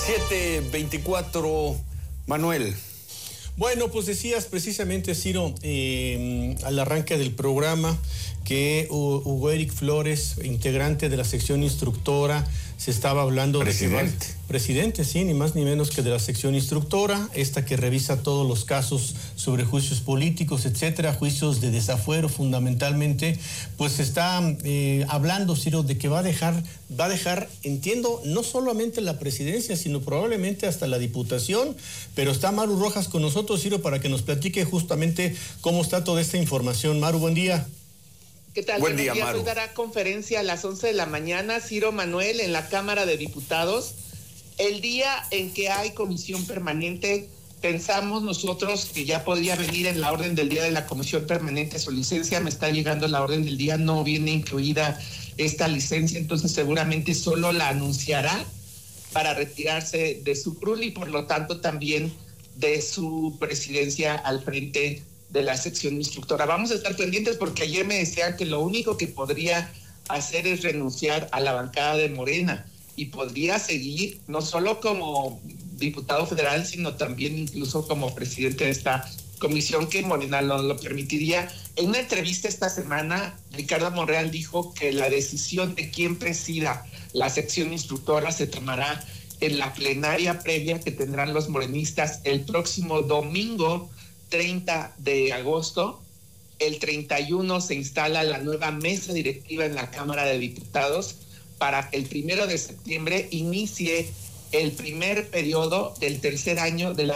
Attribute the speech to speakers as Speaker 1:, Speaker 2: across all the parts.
Speaker 1: 7:24, Manuel.
Speaker 2: Bueno, pues decías precisamente, Ciro, al arranque del programa, que Hugo Eric Flores, integrante de la sección instructora, se estaba hablando
Speaker 1: presidente.
Speaker 2: Presidente, sí, ni más ni menos que de la sección instructora, esta que revisa todos los casos sobre juicios políticos, etcétera, juicios de desafuero fundamentalmente, pues está hablando, Ciro, de que va a dejar, entiendo, no solamente la presidencia, sino probablemente hasta la diputación, pero está Maru Rojas con nosotros, Ciro, para que nos platique justamente cómo está toda esta información. Maru, buen día.
Speaker 3: ¿Qué tal?
Speaker 1: Buen día, Maru.
Speaker 3: Hoy dará conferencia a las 11 de la mañana, Ciro Manuel, en la Cámara de Diputados. El día en que hay comisión permanente, pensamos nosotros que ya podría venir en la orden del día de la comisión permanente su licencia. Me está llegando la orden del día, no viene incluida esta licencia, entonces seguramente solo la anunciará para retirarse de su curul y por lo tanto también de su presidencia al frente de la sección instructora. Vamos a estar pendientes porque ayer me decían que lo único que podría hacer es renunciar a la bancada de Morena y podría seguir no solo como diputado federal, sino también incluso como presidente de esta comisión que Morena no lo permitiría. En una entrevista esta semana, Ricardo Monreal dijo que la decisión de quién presida la sección instructora se tomará en la plenaria previa que tendrán los morenistas el próximo domingo 30 de agosto. El 31 se instala la nueva mesa directiva en la Cámara de Diputados para que el 1 de septiembre inicie el primer periodo del tercer año de la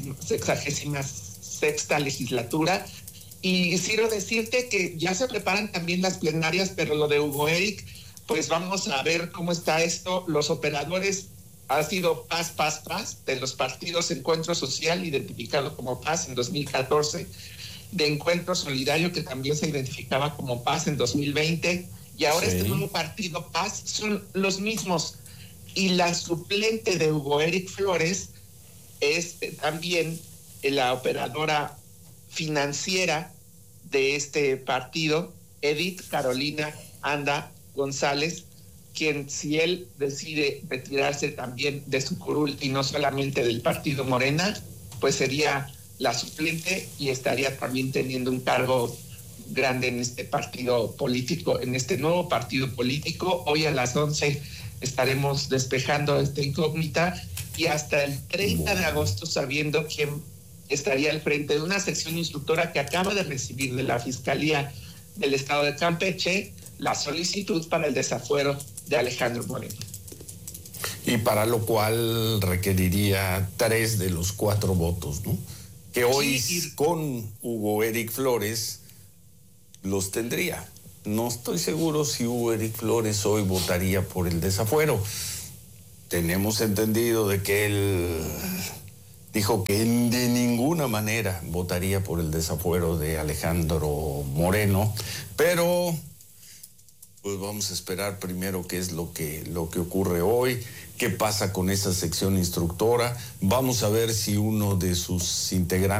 Speaker 3: 66ª legislatura. Y quiero decirte que ya se preparan también las plenarias, pero lo de Hugo Eric, pues vamos a ver cómo está esto. Los operadores ha sido Paz de los partidos Encuentro Social, identificado como Paz en 2014, de Encuentro Solidario, que también se identificaba como Paz en 2020, y ahora sí. Este nuevo partido Paz son los mismos. Y la suplente de Hugo Eric Flores es también la operadora financiera de este partido, Edith Carolina Anda González, quien, si él decide retirarse también de su curul y no solamente del partido Morena, pues sería la suplente y estaría también teniendo un cargo grande en este partido político, en este nuevo partido político. Hoy a las 11 estaremos despejando esta incógnita y hasta el 30 de agosto sabiendo quién estaría al frente de una sección instructora que acaba de recibir de la Fiscalía del Estado de Campeche la solicitud para el desafuero de Alejandro Moreno.
Speaker 1: Y para lo cual requeriría 3 de los 4 votos, ¿no? Que hoy sí, con Hugo Eric Flores los tendría. No estoy seguro si Hugo Eric Flores hoy votaría por el desafuero. Tenemos entendido de que él dijo que de ninguna manera votaría por el desafuero de Alejandro Moreno, pero pues vamos a esperar primero qué es lo que ocurre hoy, qué pasa con esa sección instructora. Vamos a ver si uno de sus integrantes